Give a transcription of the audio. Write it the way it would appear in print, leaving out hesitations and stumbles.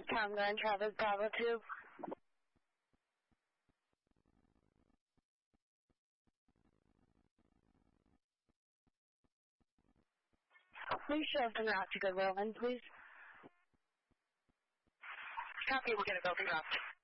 Tom Gun, Travis Bravo 2. Please show us en route to Goodwill, then, please. Copy, we're going to go en route.